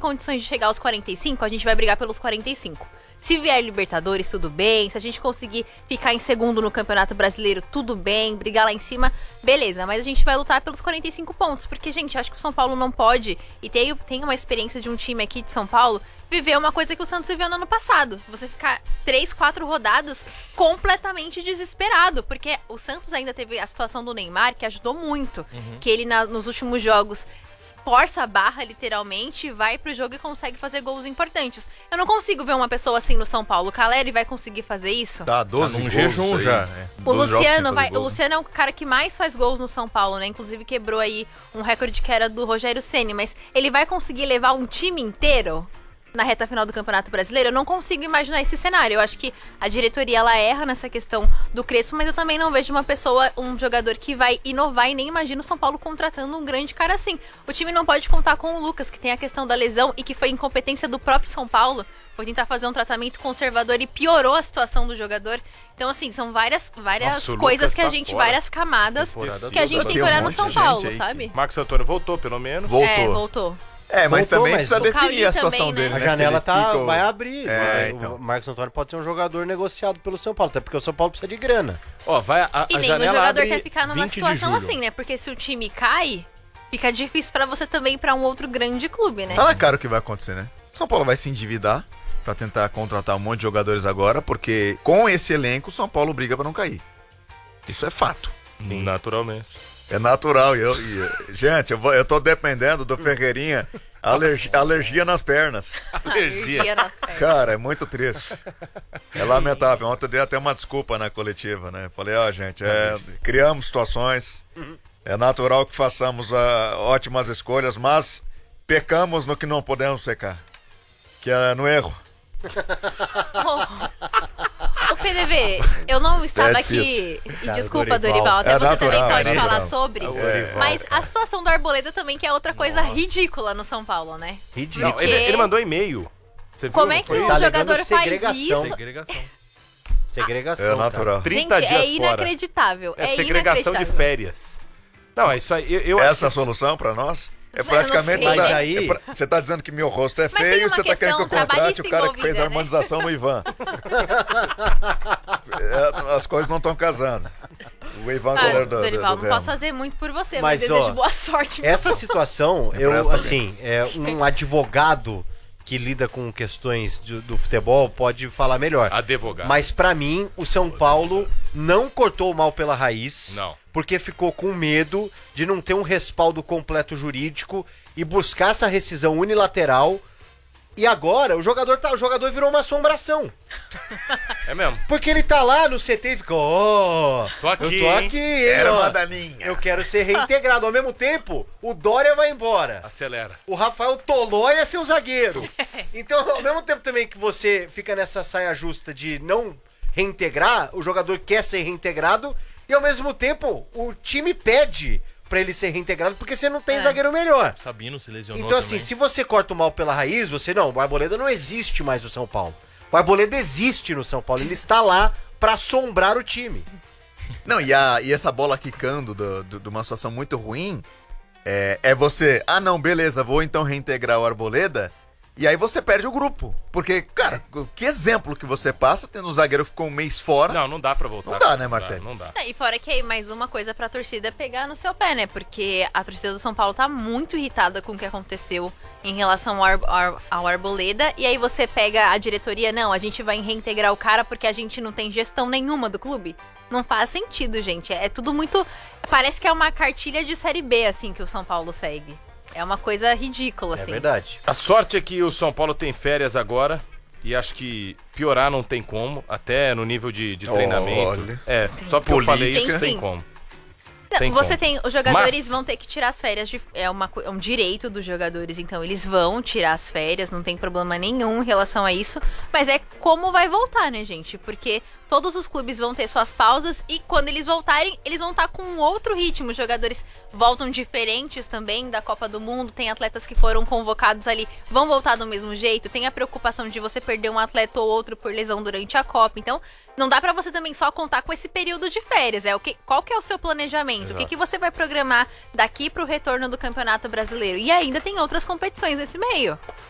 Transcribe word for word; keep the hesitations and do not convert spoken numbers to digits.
condições de chegar aos quarenta e cinco, a gente vai brigar pelos quarenta e cinco. Se vier Libertadores, tudo bem. Se a gente conseguir ficar em segundo no Campeonato Brasileiro, tudo bem. Brigar lá em cima, beleza. Mas a gente vai lutar pelos quarenta e cinco pontos. Porque, gente, acho que o São Paulo não pode, e tem, tem uma experiência de um time aqui de São Paulo, viver uma coisa que o Santos viveu no ano passado. Você ficar três, quatro rodadas completamente desesperado. Porque o Santos ainda teve a situação do Neymar, que ajudou muito. Uhum. Que ele, na, nos últimos jogos, força a barra, literalmente, vai pro jogo e consegue fazer gols importantes. Eu não consigo ver uma pessoa assim no São Paulo. O Caleri vai conseguir fazer isso? Tá, doze tá num gols jejum aí. já. É. O Luciano, vai, o Luciano é o cara que mais faz gols no São Paulo, né? Inclusive quebrou aí um recorde que era do Rogério Ceni. Mas ele vai conseguir levar um time inteiro na reta final do Campeonato Brasileiro? Eu não consigo imaginar esse cenário. Eu acho que a diretoria, ela erra nessa questão do Crespo, mas eu também não vejo uma pessoa, um jogador que vai inovar, e nem imagino o São Paulo contratando um grande cara assim. O time não pode contar com o Lucas, que tem a questão da lesão e que foi incompetência do próprio São Paulo. Foi tentar fazer um tratamento conservador e piorou a situação do jogador. Então, assim, são várias, várias Nossa, coisas que a tá gente, fora. várias camadas Temporada que a gente toda. tem que Tem um olhar no monte São de Paulo, gente aí sabe? Marcos Antônio voltou, pelo menos. Voltou. É, voltou. É, mas Voltou, também mas precisa o definir Cauli a situação também, né? dele, A né? janela Se ele tá, fica ou- vai abrir. É, vai- então. O Marcos Antônio pode ser um jogador negociado pelo São Paulo, até porque o São Paulo precisa de grana. Ó, vai a, E a nem o janela jogador abre quer ficar numa vinte de situação julho. assim, né? Porque se o time cai, fica difícil pra você também ir pra um outro grande clube, né? Tá na cara o que vai acontecer, né? São Paulo vai se endividar pra tentar contratar um monte de jogadores agora, porque com esse elenco o São Paulo briga pra não cair. Isso é fato. Naturalmente. É natural. E eu, e- gente, eu, vou- eu tô dependendo do Ferreirinha. Alergia, alergia nas pernas. Alergia. nas pernas. Cara, é muito triste. É lamentável. Ontem eu dei até uma desculpa na coletiva, né? Falei, ó, gente, é, criamos situações. É natural que façamos ah, ótimas escolhas, mas pecamos no que não podemos pecar. Que é no erro. O P D V, eu não estava É aqui. E Cara, desculpa, o Dorival. Dorival, até É você natural, também é pode natural. falar sobre. Dorival, Mas cara. a situação do Arboleda também, que é outra coisa Nossa. ridícula no São Paulo, né? Ridículo. Não, ele, ele mandou e-mail. Você viu? Como é Não que foi? um Tá jogador alegando faz segregação. isso? Segregação. Segregação. É cara. natural. trinta Gente, dias é fora. inacreditável. É, É, segregação de inacreditável. férias. Não, é isso aí. Eu, eu acho Essa é a que- solução pra nós? É Eu não praticamente. sei. Você tá, Mas aí- é pra- você tá dizendo que meu rosto é Mas tem feio e uma você tá querendo que eu questão contrate o cara que fez trabalhista a harmonização no Ivan. É, as coisas não estão casando. O Ivan, Ah, goleiro do, do, Dorival, do não posso Remo. fazer muito por você, mas, Mas, desejo ó, boa sorte. Essa situação, eu, Empresta assim, é, um advogado que lida com questões do, do futebol pode falar melhor. Advogado. Mas pra mim, o São Paulo não cortou o mal pela raiz. Não. Porque ficou com medo de não ter um respaldo completo jurídico e buscar essa rescisão unilateral. E agora o jogador tá, o jogador virou uma assombração. É mesmo. Porque ele tá lá no C T e fica, ó, Tô aqui, eu tô hein? aqui, hein, Era ó. uma daninha. Eu quero ser reintegrado. Ao mesmo tempo, o Dória vai embora. Acelera. O Rafael Tolói é seu zagueiro. Então, ao mesmo tempo também que você fica nessa saia justa de não reintegrar, o jogador quer ser reintegrado e ao mesmo tempo o time pede pra ele ser reintegrado porque você não tem É. zagueiro melhor. Sabino se lesionou Então assim, também. se você corta o mal pela raiz, você não, o Arboleda não existe mais no São Paulo. O Arboleda existe no São Paulo, ele está lá pra assombrar o time. Não, e, a, e essa bola quicando do- do- de uma situação muito ruim é, é você, ah não, beleza, vou então reintegrar o Arboleda, e aí você perde o grupo. Porque, cara, que exemplo que você passa tendo um zagueiro que ficou um mês fora. Não, não dá pra voltar. Não dá, né, Martelli? Não dá. É, e fora que aí mais uma coisa pra torcida pegar no seu pé, né? Porque a torcida do São Paulo tá muito irritada com o que aconteceu em relação ao, Ar- ao- ao Arboleda. E aí você pega a diretoria, não, a gente vai reintegrar o cara porque a gente não tem gestão nenhuma do clube. Não faz sentido, gente. É tudo muito... Parece que é uma cartilha de Série B, assim, que o São Paulo segue. É uma coisa ridícula, É assim. verdade. A sorte é que o São Paulo tem férias agora. E acho que piorar não tem como. Até no nível de, de treinamento. Olha. É, só porque eu falei Política. isso, Tem tem sim. como. Não, Tem você como. tem, os jogadores Mas- vão ter que tirar as férias, de, é, uma, co- é um direito dos jogadores, então eles vão tirar as férias, não tem problema nenhum em relação a isso, mas é como vai voltar, né, gente? Porque todos os clubes vão ter suas pausas e quando eles voltarem, eles vão estar com um outro ritmo, os jogadores voltam diferentes também da Copa do Mundo, tem atletas que foram convocados ali, vão voltar do mesmo jeito, tem a preocupação de você perder um atleta ou outro por lesão durante a Copa, então não dá pra você também só contar com esse período de férias, é o que, qual que é o seu planejamento? O que, que você vai programar daqui pro retorno do Campeonato Brasileiro? E ainda tem outras competições nesse meio.